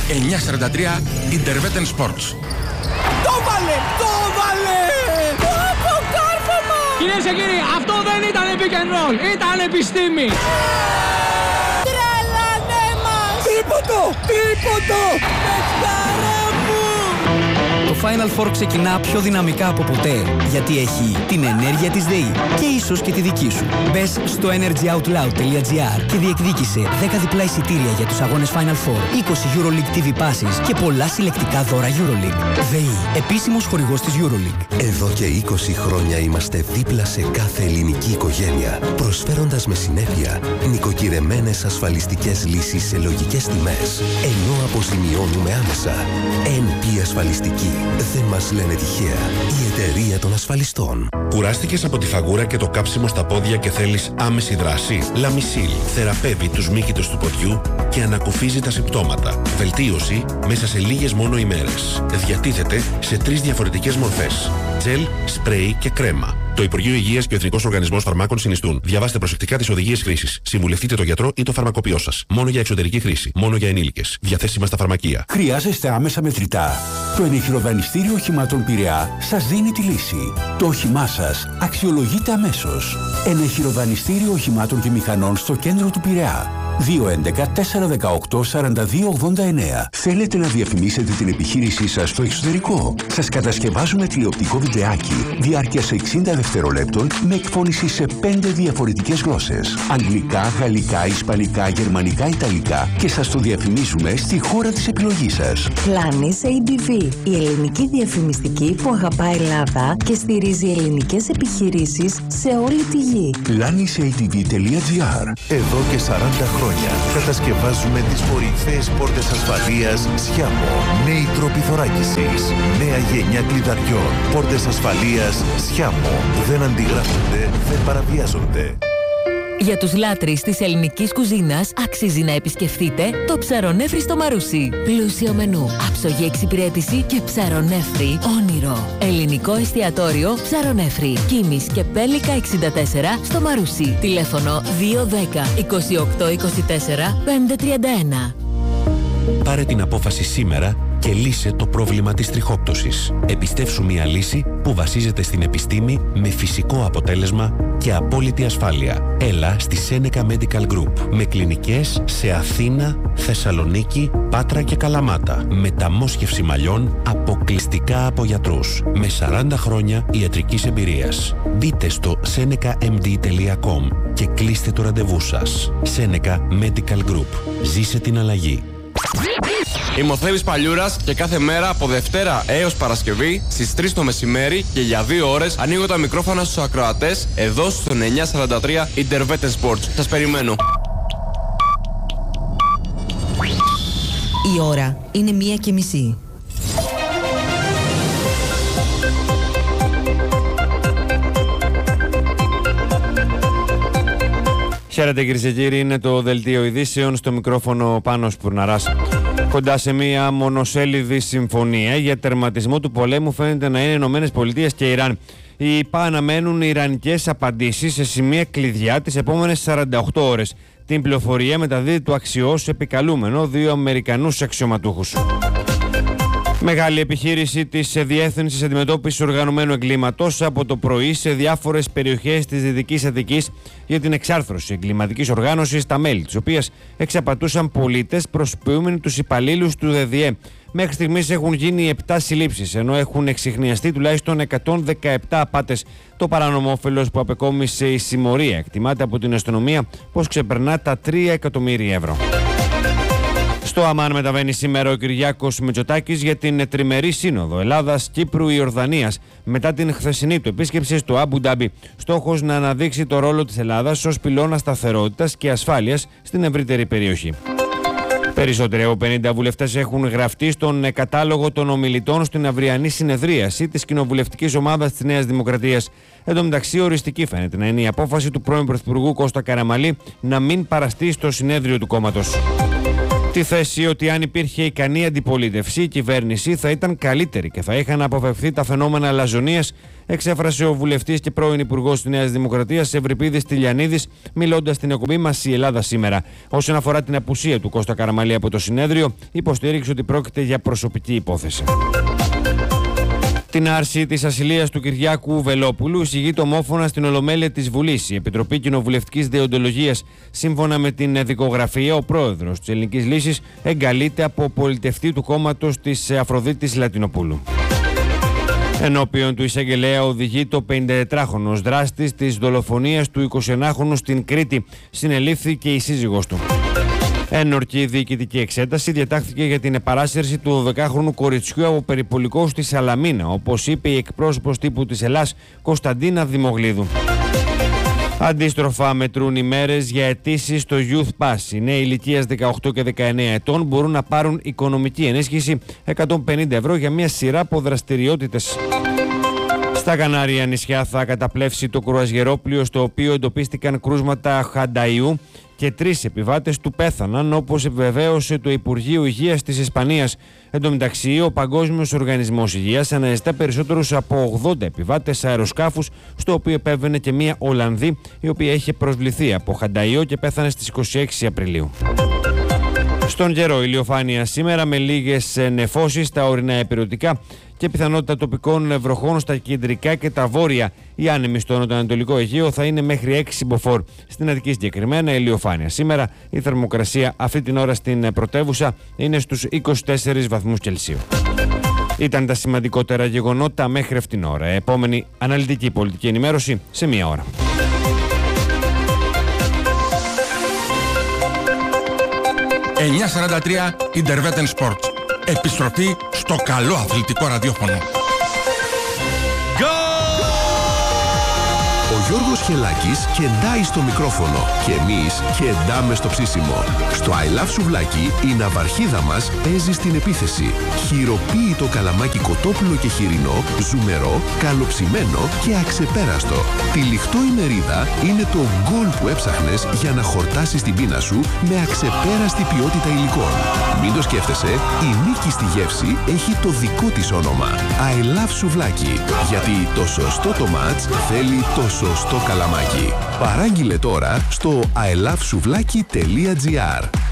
943 Interveten Sports. Το βάλε! Το βάλε! Το κάρφωμα! Κυρίες και κύριοι, αυτό δεν ήταν pick and roll, ήταν επιστήμη! Τρελανέ μας! Τίποτο! Πεσκαρά μου! Το Final Four ξεκινά πιο δυναμικά από ποτέ, γιατί έχει την ενέργεια της ΔΕΗ και ίσως και τη δική σου. Μπες στο energyoutloud.gr και διεκδίκησε 10 διπλά εισιτήρια για τους αγώνες Final Four, 20 EuroLeague TV passes και πολλά συλλεκτικά δώρα EuroLeague. ΔΕΗ, επίσημος χορηγός της EuroLeague. Εδώ και 20 χρόνια είμαστε δίπλα σε κάθε ελληνική οικογένεια, προσφέροντας με συνέπεια νοικοκυρεμένες ασφαλιστικές λύσεις σε λογικές τιμές, ενώ αποζημιώνουμε άμεσα. NP Ασφαλιστική. Δεν μας λένε τυχαία. Η εταιρεία των ασφαλιστών. Κουράστηκες από τη φαγούρα και το κάψιμο στα πόδια και θέλεις άμεση δράση? Λαμισίλ θεραπεύει τους μύκητες του ποδιού και ανακουφίζει τα συμπτώματα. Βελτίωση μέσα σε λίγες μόνο ημέρες. Διατίθεται σε 3 διαφορετικές μορφές: τζελ, σπρέι και κρέμα. Το Υπουργείο Υγείας και ο Εθνικός Οργανισμός Φαρμάκων συνιστούν. Διαβάστε προσεκτικά τις οδηγίες χρήσης. Συμβουλευτείτε τον γιατρό ή το φαρμακοποιό σας. Μόνο για εξωτερική χρήση. Μόνο για ενήλικες. Διαθέσιμα στα φαρμακεία. Χρειάζεστε άμεσα μετρητά? Το Ενεχειροδανιστήριο Οχημάτων Πειραιά σας δίνει τη λύση. Το όχημά σας αξιολογείται αμέσως. Ενεχειροδανιστήριο Οχημάτων και Μηχανών στο κέντρο του Πειραιά. 211-418-4289. Θέλετε να διαφημίσετε την επιχείρησή σας στο εξωτερικό? Σας κατασκευάζουμε τηλεοπτικό βιντεάκι διάρκειας 60 δευτερολέπτων με εκφώνηση σε 5 διαφορετικές γλώσσες: αγγλικά, γαλλικά, ισπανικά, γερμανικά, ιταλικά, και σας το διαφημίζουμε στη χώρα της επιλογής σας. Planis ADV, η ελληνική διαφημιστική που αγαπάει Ελλάδα και στηρίζει ελληνικές επιχειρήσεις σε όλη τη γη. planisatv.gr. Εδώ και 40 χρόνια κατασκευάζουμε τις κορυφαίες πόρτες ασφαλείας Σιάμο. Νέοι τρόποι θωράκισης, νέα γενιά κλειδαριών. Πόρτες ασφαλείας Σιάμο. Δεν αντιγράφονται, δεν παραβιάζονται. Για τους λάτρεις της ελληνικής κουζίνας αξίζει να επισκεφτείτε το Ψαρονέφρι στο Μαρούσι. Πλούσιο μενού, άψογη εξυπηρέτηση και ψαρονέφρι όνειρο. Ελληνικό εστιατόριο Ψαρονέφρι. Κίμης και Πέλικα 64 στο Μαρούσι. Τηλέφωνο 210 28 24 531. Πάρε την απόφαση σήμερα και λύσε το πρόβλημα της τριχόπτωσης. Επιστεύσου μια λύση που βασίζεται στην επιστήμη με φυσικό αποτέλεσμα και απόλυτη ασφάλεια. Έλα στη Seneca Medical Group με κλινικές σε Αθήνα, Θεσσαλονίκη, Πάτρα και Καλαμάτα. Μεταμόσχευση μαλλιών αποκλειστικά από γιατρούς. Με 40 χρόνια ιατρικής εμπειρίας. Μπείτε στο senecamd.com και κλείστε το ραντεβού σας. Seneca Medical Group. Ζήσε την αλλαγή. Είμαι ο Θέμης Παλιούρας και κάθε μέρα από Δευτέρα έως Παρασκευή στις 3 το μεσημέρι και για 2 ώρες ανοίγω τα μικρόφωνα στους ακροατές εδώ στο 943 Interveten Sports. Σας περιμένω. Η ώρα είναι 1:30. Χαίρετε κυρίες και κύριοι, είναι το Δελτίο Ειδήσεων, στο μικρόφωνο Πάνος Πουρναράς. Κοντά σε μία μονοσέλιδη συμφωνία για τερματισμό του πολέμου φαίνεται να είναι Ηνωμένες Πολιτείες και Ιράν. Οι ΗΠΑ αναμένουν ιρανικές απαντήσεις σε σημεία κλειδιά τις επόμενες 48 ώρες. Την πληροφορία μεταδίδει το αξιός επικαλούμενο 2 Αμερικανούς αξιωματούχους. Μεγάλη επιχείρηση της Διεύθυνσης Αντιμετώπισης Οργανωμένου Εγκλήματος από το πρωί σε διάφορες περιοχές της Δυτικής Αττικής για την εξάρθρωση εγκληματικής οργάνωσης, τα μέλη της οποίας εξαπατούσαν πολίτες προσποιούμενοι τους υπαλλήλους του ΔΔΕ. Μέχρι στιγμής έχουν γίνει 7 συλλήψεις, ενώ έχουν εξιχνιαστεί τουλάχιστον 117 απάτες. Το παράνομο όφελος που απεκόμισε η συμμορία εκτιμάται από την αστυνομία πως ξεπερνά τα 3 εκατομμύρια ευρώ. Στο Αμάν μεταβαίνει σήμερα ο Κυριάκος Μητσοτάκης για την τριμερή σύνοδο Ελλάδας, Κύπρου, Ιορδανίας μετά την χθεσινή του επίσκεψη στο Αμπου Ντάμπι. Στόχος να αναδείξει το ρόλο της Ελλάδας ως πυλώνα σταθερότητας και ασφάλειας στην ευρύτερη περιοχή. Περισσότεροι από 50 βουλευτές έχουν γραφτεί στον κατάλογο των ομιλητών στην αυριανή συνεδρίαση της κοινοβουλευτικής ομάδας της Νέας Δημοκρατίας. Εν τω μεταξύ, οριστική φαίνεται να είναι η απόφαση του πρώην Πρωθυπουργού Κώστα Καραμανλή να μην παραστεί στο συνέδριο του κόμματος. Τη θέση ότι αν υπήρχε ικανή αντιπολίτευση, η κυβέρνηση θα ήταν καλύτερη και θα είχαν αποφευθεί τα φαινόμενα λαζονίας, εξέφρασε ο βουλευτής και πρώην υπουργός της Νέας Δημοκρατίας Ευρυπίδης Τηλιανίδης, μιλώντας στην εκπομπή μας η Ελλάδα σήμερα. Όσον αφορά την απουσία του Κώστα Καραμανλή από το συνέδριο, υποστήριξε ότι πρόκειται για προσωπική υπόθεση. Την άρση της ασυλίας του Κυριάκου Βελόπουλου εισηγείται ομόφωνα στην Ολομέλεια της Βουλής. Η Επιτροπή Κοινοβουλευτικής Δεοντολογίας, σύμφωνα με την δικογραφία, ο πρόεδρος της Ελληνικής Λύσης εγκαλείται από πολιτευτή του κόμματος της Αφροδίτης Λατινοπούλου. Ενώπιον του εισαγγελέα οδηγεί το 54χρονος δράστης της δολοφονίας του 21χρονου στην Κρήτη. Συνελήφθη και η σύζυγός του. Ένορκη διοικητική εξέταση διατάχθηκε για την επαράσυρση του 12χρονου κοριτσιού από περιπολικό στη Σαλαμίνα, όπως είπε η εκπρόσωπος τύπου της Ελλάς Κωνσταντίνα Δημογλίδου. Αντίστροφα μετρούν οι μέρες για αιτήσεις στο Youth Pass. Οι νέοι ηλικίας 18 και 19 ετών μπορούν να πάρουν οικονομική ενίσχυση 150 ευρώ για μια σειρά από δραστηριότητες. Στα Κανάρια νησιά θα καταπλέψει το κρουαζιερόπλοιο στο οποίο εντοπίστηκαν κρούσματα χανταϊού και 3 επιβάτες του πέθαναν, όπως επιβεβαίωσε το Υπουργείο Υγείας της Ισπανίας. Εν τω μεταξύ, ο Παγκόσμιος Οργανισμός Υγείας αναζητά περισσότερους από 80 επιβάτες αεροσκάφους, στο οποίο επέβαινε και μία Ολλανδή, η οποία είχε προσβληθεί από χανταϊό και πέθανε στις 26 Απριλίου. Στον καιρό, ηλιοφάνεια σήμερα με λίγες νεφώσεις στα ορεινά ηπειρωτικά και πιθανότητα τοπικών βροχών στα κεντρικά και τα βόρεια. Η άνεμη στο νοτιοανατολικό Αιγαίο θα είναι μέχρι 6 μποφόρ. Στην Αττική συγκεκριμένα ηλιοφάνεια. Σήμερα η θερμοκρασία αυτή την ώρα στην πρωτεύουσα είναι στους 24 βαθμούς Κελσίου. Ήταν τα σημαντικότερα γεγονότα μέχρι αυτήν την ώρα. Επόμενη αναλυτική πολιτική ενημέρωση σε μία ώρα. 943 Interveten Sport. Επιστροφή στο καλό αθλητικό ραδιόφωνο. Ο Γιώργος Χελάκης κεντάει στο μικρόφωνο και εμείς κεντάμε στο ψήσιμο. Στο I Love Σουβλάκι η ναυαρχίδα μας παίζει στην επίθεση. Χειροποίητο καλαμάκι κοτόπουλο και χοιρινό, ζουμερό, καλοψημένο και αξεπέραστο. Τυλιχτό ημερίδα είναι το γκολ που έψαχνες για να χορτάσεις την πείνα σου με αξεπέραστη ποιότητα υλικών. Μην το σκέφτεσαι, η νίκη στη γεύση έχει το δικό της όνομα. I Love Σουβλάκι. Γιατί το σωστό το μάτς θέλει το σωστό καλαμάκι. Παράγγειλε τώρα στο ilovesuvlaki.gr.